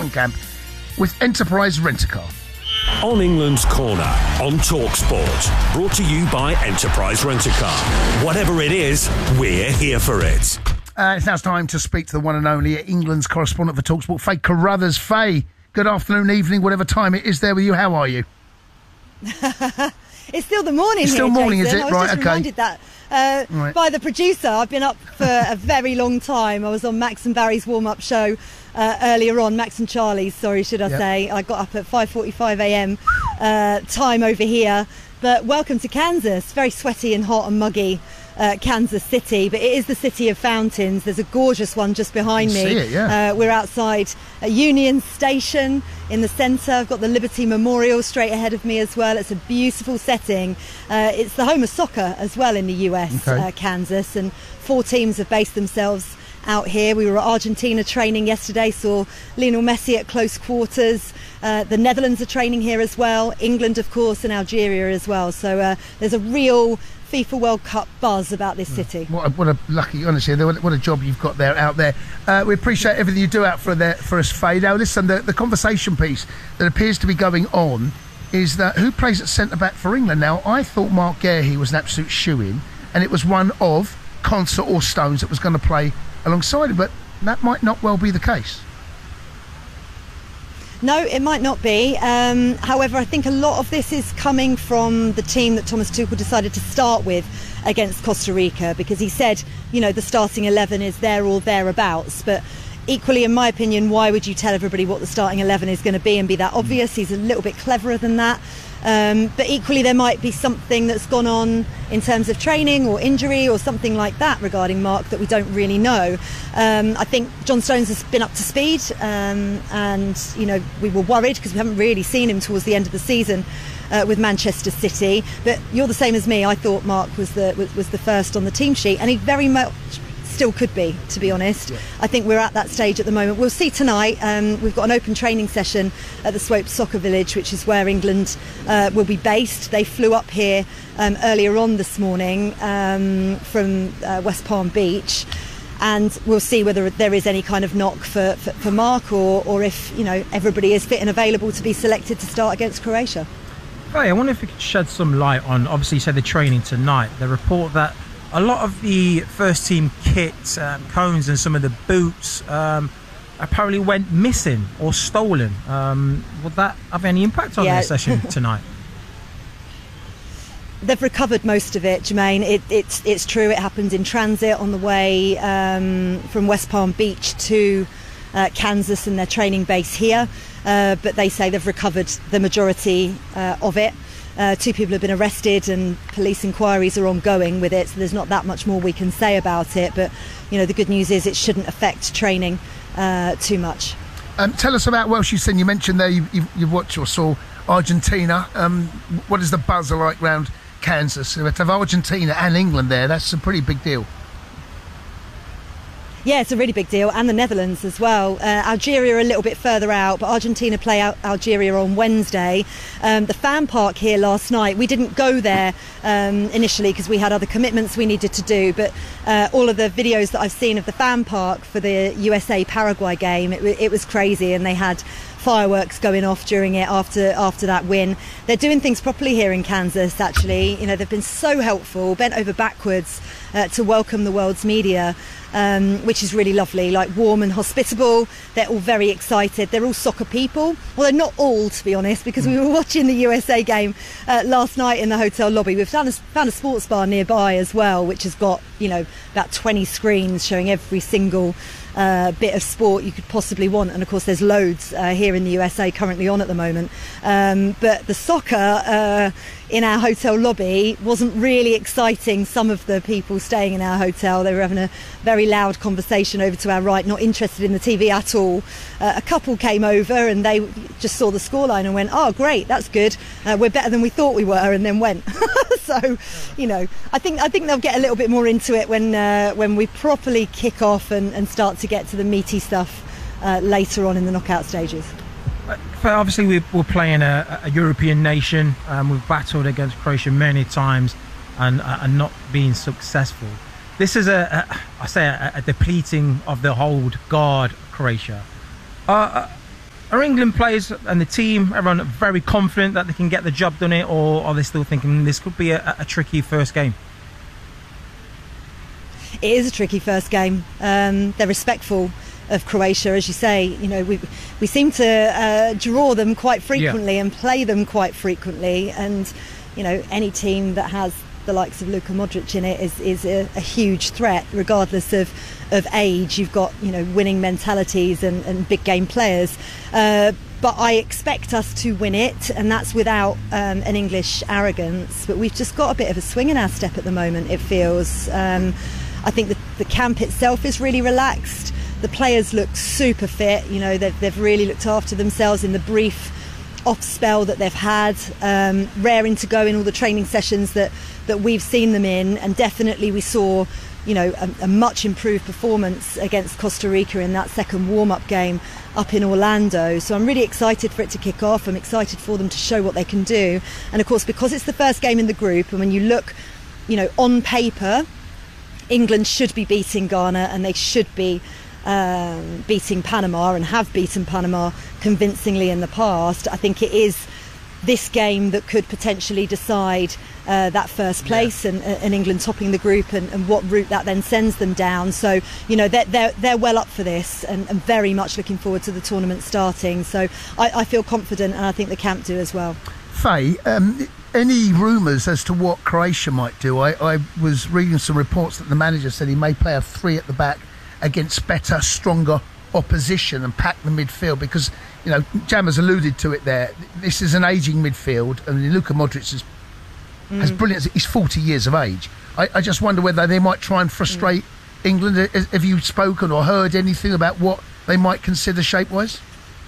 camp with Enterprise Rent-A-Car. On England's Corner, on TalkSport. Brought to you by Enterprise Rent-A-Car. Whatever it is, we're here for it. It's now time to speak to the one and only England's correspondent for TalkSport, Faye Carruthers. Faye, good afternoon, evening, whatever time it is there with you. How are you? It's still the morning. It's still here, morning, Jason. is it? I was just reminded that by the producer. I've been up for a very long time. I was on Max and Barry's warm-up show earlier on. Max and Charlie's, sorry, should I say. I got up at 5:45 a.m. Time over here. But welcome to Kansas. Very sweaty and hot and muggy. Kansas City, but it is the city of fountains. There's a gorgeous one just behind me. See it, yeah. We're outside Union Station in the centre. I've got the Liberty Memorial straight ahead of me as well. It's a beautiful setting. It's the home of soccer as well in the US, Kansas, and 4 teams have based themselves out here. We were at Argentina training yesterday, saw Lionel Messi at close quarters. The Netherlands are training here as well, England of course, and Algeria as well. So there's a real FIFA World Cup buzz about this city. What a lucky, honestly, what a job you've got there out there. We appreciate everything you do out for us, Faye. Now listen, the conversation piece that appears to be going on is that who plays at centre-back for England? Now, I thought Mark Guehi was an absolute shoo-in, and it was one of Concert or Stones that was going to play alongside him, but that might not well be the case. No, it might not be. However, I think a lot of this is coming from the team that Thomas Tuchel decided to start with against Costa Rica, because he said, you know, the starting 11 is there or thereabouts. But equally, in my opinion, why would you tell everybody what the starting 11 is going to be and be that obvious? He's a little bit cleverer than that. But equally, there might be something that's gone on in terms of training or injury or something like that regarding Mark that we don't really know. I think John Stones has been up to speed, and you know, we were worried because we haven't really seen him towards the end of the season with Manchester City. But you're the same as me. I thought Mark was the first on the team sheet, and he very much still could be, to be honest. Yeah. I think we're at that stage at the moment. We'll see tonight. We've got an open training session at the Swope Soccer Village, which is where England will be based. They flew up here earlier on this morning from West Palm Beach, and we'll see whether there is any kind of knock for Mark, or if, you know, everybody is fit and available to be selected to start against Croatia. Hey, I wonder if you could shed some light on, obviously you said the training tonight, the report that a lot of the first team kit, cones and some of the boots apparently went missing or stolen. Would that have any impact on their session tonight? They've recovered most of it, Jermaine. It's true, it happened in transit on the way from West Palm Beach to Kansas and their training base here. But they say they've recovered the majority of it. 2 people have been arrested and police inquiries are ongoing with it, so there's not that much more we can say about it. But, you know, the good news is it shouldn't affect training too much. Tell us about Welsh. You mentioned there you've watched or saw Argentina. What is the buzz like around Kansas? To have Argentina and England there, that's a pretty big deal. Yeah, it's a really big deal, and the Netherlands as well. Algeria are a little bit further out, but Argentina play out Algeria on Wednesday. The fan park here last night, we didn't go there initially because we had other commitments we needed to do, but all of the videos that I've seen of the fan park for the USA-Paraguay game, it was crazy, and they had fireworks going off during it after that win. They're doing things properly here in Kansas, actually. You know, they've been so helpful, bent over backwards to welcome the world's media, which is really lovely, like warm and hospitable. They're all very excited. They're all soccer people. Well, they're not all, to be honest, because we were watching the USA game last night in the hotel lobby. We've found a sports bar nearby as well, which has got, you know, about 20 screens showing every single bit of sport you could possibly want, and of course there's loads here in the USA currently on at the moment, but the soccer in our hotel lobby wasn't really exciting some of the people staying in our hotel. They were having a very loud conversation over to our right, not interested in the TV at all. A couple came over and they just saw the scoreline and went, oh great, that's good, we're better than we thought we were, and then went. So, you know, I think they'll get a little bit more into it when we properly kick off and start to get to the meaty stuff later on in the knockout stages. Obviously we're playing a European nation. We've battled against Croatia many times and not being successful. This is a depleting of the old guard Croatia. Are England players and the team, everyone very confident that they can get the job done, or are they still thinking this could be a tricky first game? It is a tricky first game. They're respectful of Croatia, as you say. You know, we seem to draw them quite frequently and play them quite frequently. And you know, any team that has the likes of Luka Modric in it is a huge threat, regardless of age. You've got, you know, winning mentalities and big game players. But I expect us to win it, and that's without an English arrogance. But we've just got a bit of a swing in our step at the moment, it feels. I think the camp itself is really relaxed. The players look super fit. You know, they've really looked after themselves in the brief off spell that they've had, raring to go in all the training sessions that we've seen them in. And definitely we saw, you know, a much improved performance against Costa Rica in that second warm-up game up in Orlando. So I'm really excited for it to kick off. I'm excited for them to show what they can do. And of course, because it's the first game in the group, and when you look, you know, on paper, England should be beating Ghana, and they should be beating Panama, and have beaten Panama convincingly in the past. I think it is this game that could potentially decide that first place, and England topping the group, and what route that then sends them down. So, you know, they're well up for this, and very much looking forward to the tournament starting. So I feel confident, and I think the camp do as well. Faye, any rumours as to what Croatia might do? I was reading some reports that the manager said he may play a 3 at the back against better, stronger opposition and pack the midfield, because, you know, Jammer's alluded to it there. This is an ageing midfield, and Luka Modric has brilliant. He's 40 years of age. I just wonder whether they might try and frustrate England. Have you spoken or heard anything about what they might consider shape-wise?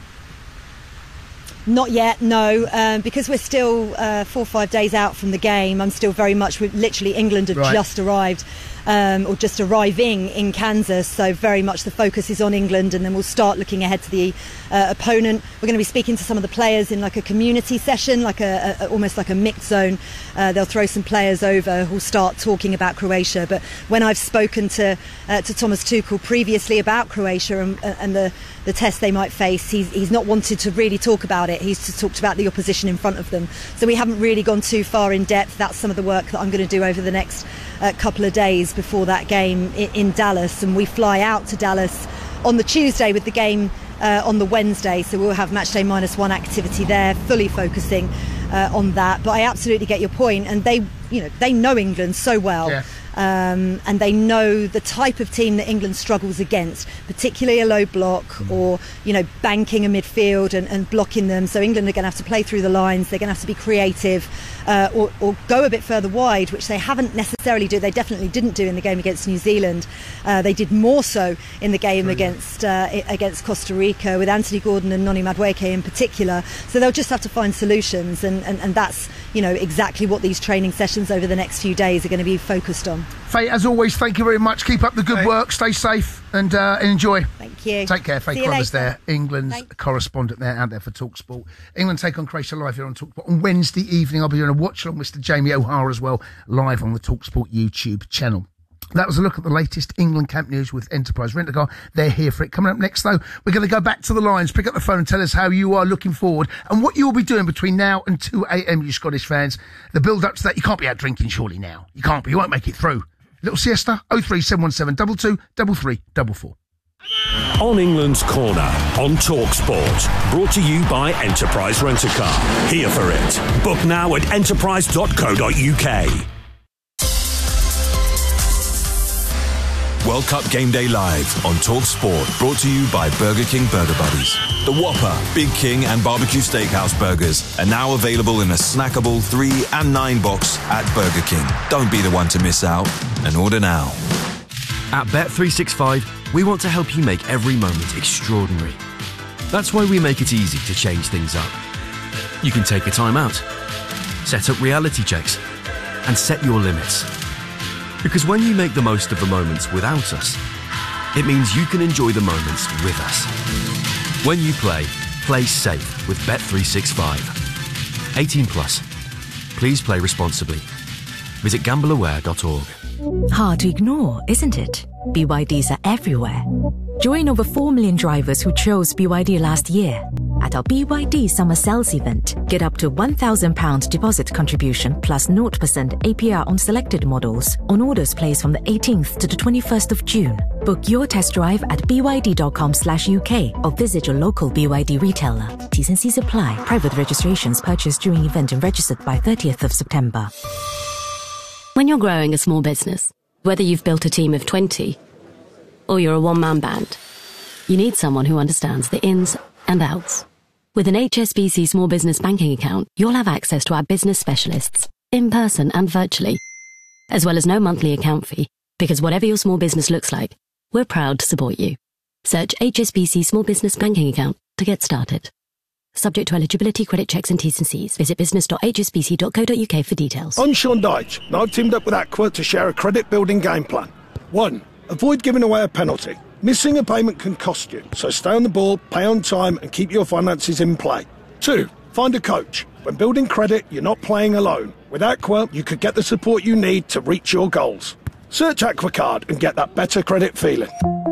Not yet, no, because we're still 4 or 5 days out from the game. I'm still very much, literally, England have just arrived, or just arriving in Kansas, so very much the focus is on England, and then we'll start looking ahead to the opponent. We're going to be speaking to some of the players in like a community session, like almost like a mixed zone. They'll throw some players over who'll start talking about Croatia. But when I've spoken to Thomas Tuchel previously about Croatia and the test they might face, he's not wanted to really talk about it. He's just talked about the opposition in front of them. So we haven't really gone too far in depth. That's some of the work that I'm going to do over the next couple of days before that game in Dallas. And we fly out to Dallas on the Tuesday with the game on the Wednesday. So we'll have matchday -1 activity there, fully focusing on that. But I absolutely get your point. And they know England so well. Yeah. And they know the type of team that England struggles against, particularly a low block, or, you know, banking a midfield and blocking them. So England are going to have to play through the lines. They're going to have to be creative, or go a bit further wide, which they haven't necessarily do. They definitely didn't do in the game against New Zealand. They did more so in the game against Costa Rica, with Anthony Gordon and Noni Madueke in particular. So they'll just have to find solutions, and that's, you know, exactly what these training sessions over the next few days are going to be focused on. Faye, as always, thank you very much. Keep up the good work. Stay safe and enjoy. Thank you. Take care. Faye Crothers there, England's correspondent there, out there for TalkSport. England take on Croatia live here on TalkSport on Wednesday evening. I'll be doing a watch along with Mr. Jamie O'Hara as well, live on the TalkSport YouTube channel. That was a look at the latest England camp news with Enterprise Rent-A-Car. They're here for it. Coming up next, though, we're going to go back to the lines, pick up the phone and tell us how you are looking forward and what you'll be doing between now and 2 a.m, you Scottish fans. The build-up to that, you can't be out drinking surely now. You can't be. You won't make it through. Little siesta, 03717 22 33 44. On England's Corner on TalkSport. Brought to you by Enterprise Rent-A-Car. Here for it. Book now at enterprise.co.uk. World Cup Game Day Live on TalkSport, brought to you by Burger King Burger Buddies. The Whopper, Big King and Barbecue Steakhouse burgers are now available in a snackable 3 and 9 box at Burger King. Don't be the one to miss out, and order now. At Bet365, we want to help you make every moment extraordinary. That's why we make it easy to change things up. You can take a time out, set up reality checks, and set your limits. Because when you make the most of the moments without us, it means you can enjoy the moments with us. When you play safe with Bet365. 18 plus. Please play responsibly. Visit gambleaware.org. Hard to ignore, isn't it? BYDs are everywhere. Join over 4 million drivers who chose BYD last year. at our BYD Summer Sales event. Get up to £1,000 deposit contribution plus 0% APR on selected models on orders placed from the 18th to the 21st of June. Book your test drive at byd.com/UK or visit your local BYD retailer. T's and C's apply. Private registrations purchased during event and registered by 30th of September. When you're growing a small business, whether you've built a team of 20 or you're a one-man band, you need someone who understands the ins and outs. With an HSBC Small Business Banking account, you'll have access to our business specialists, in person and virtually, as well as no monthly account fee, because whatever your small business looks like, we're proud to support you. Search HSBC Small Business Banking account to get started. Subject to eligibility, credit checks and T's and C's. Visit business.hsbc.co.uk for details. I'm Sean Dyche, and I've teamed up with Aqua to share a credit-building game plan. 1. Avoid giving away a penalty. Missing a payment can cost you, so stay on the ball, pay on time, and keep your finances in play. 2. Find a coach. When building credit, you're not playing alone. With Aqua, you could get the support you need to reach your goals. Search AquaCard and get that better credit feeling.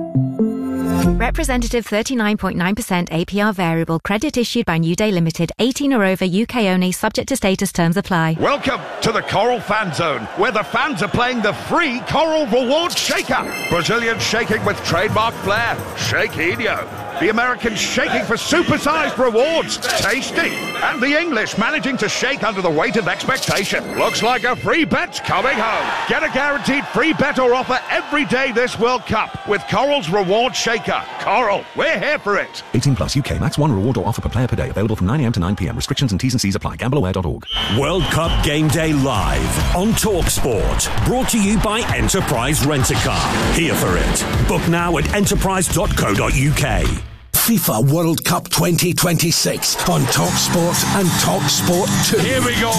Representative 39.9% APR variable credit issued by New Day Limited, 18 or over, UK only, subject to status, terms apply. Welcome to the Coral Fan Zone, where the fans are playing the free Coral Rewards Shaker. Brazilian shaking with trademark flair, Shaquinho. The Americans shaking for supersized rewards, Tasty. And the English managing to shake under the weight of expectation. Looks like a free bet's coming home. Get a guaranteed free bet or offer every day this World Cup with Coral's Reward Shaker. Coral, we're here for it. 18 plus UK. Max 1 reward or offer per player per day. Available from 9 a.m. to 9 p.m. Restrictions and T's and C's apply. GambleAware.org. World Cup Game Day live on TalkSport. Brought to you by Enterprise Rent-A-Car. Here for it. Book now at enterprise.co.uk. FIFA World Cup 2026 on TalkSport and TalkSport 2. Here we go.